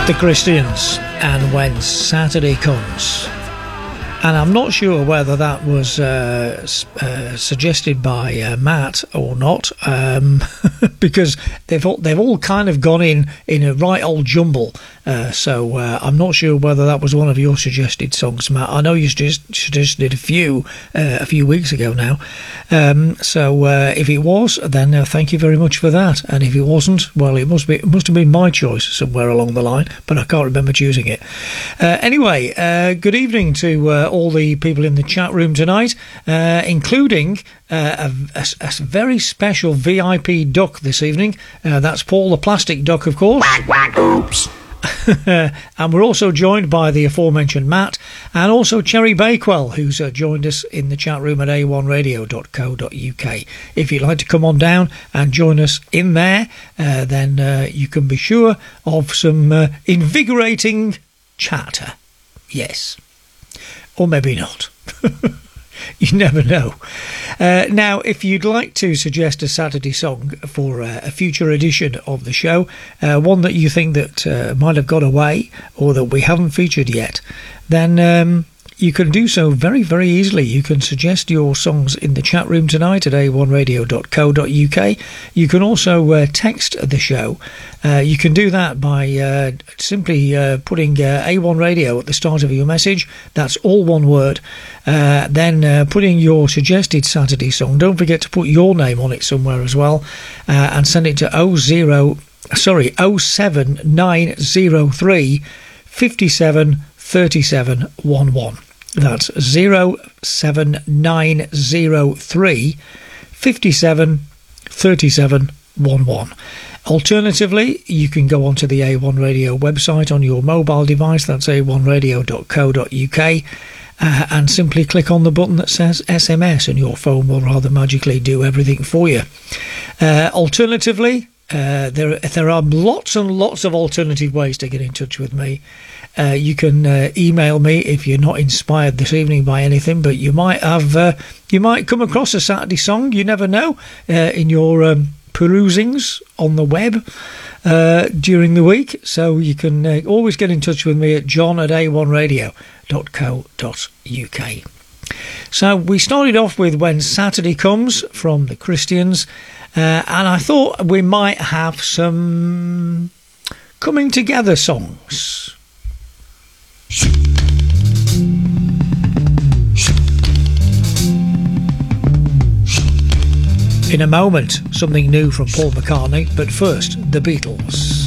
The Christians and When Saturday Comes. And I'm not sure whether that was suggested by Matt or not, because they've all kind of gone in a right old jumble. So I'm not sure whether that was one of your suggested songs, Matt. I know you suggested a few weeks ago now. So if it was, then thank you very much for that. And if it wasn't, well, it must have been my choice somewhere along the line, but I can't remember choosing it. Anyway, good evening to all the people in the chat room tonight, including a very special VIP duck this evening. That's Paul the Plastic Duck, of course. Quack, quack, oops. And we're also joined by the aforementioned Matt and also Cherry Bakewell, who's joined us in the chat room at a1radio.co.uk. If you'd like to come on down and join us in there, then you can be sure of some invigorating chatter. Yes. Or maybe not. You never know. Now, if you'd like to suggest a Saturday song for a future edition of the show, one that you think that might have got away or that we haven't featured yet, then you can do so very, very easily. You can suggest your songs in the chat room tonight at a1radio.co.uk. You can also text the show. You can do that by simply putting A1 Radio at the start of your message. That's all one word. Then putting your suggested Saturday song. Don't forget to put your name on it somewhere as well. And send it to 07903 57 37 11. That's 07903 57 37 11. Alternatively, you can go onto the A1 Radio website on your mobile device. That's a1radio.co.uk. And simply click on the button that says SMS, and your phone will rather magically do everything for you. Alternatively, there are lots and lots of alternative ways to get in touch with me. You can email me if you're not inspired this evening by anything, but you might come across a Saturday song. You never know in your perusings on the web during the week. So you can always get in touch with me at john@a1radio.co.uk. So we started off with When Saturday Comes from the Christians, and I thought we might have some coming together songs. In a moment, something new from Paul McCartney, but first, the Beatles.